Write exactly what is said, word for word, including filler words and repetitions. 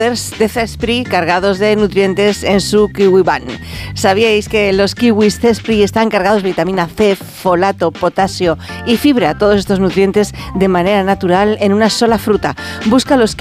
de Zespri cargados de nutrientes en su KiwiBan. ¿Sabíais que los kiwis Zespri están cargados de vitamina C, folato, potasio y fibra, todos estos nutrientes de manera natural en una sola fruta? Busca los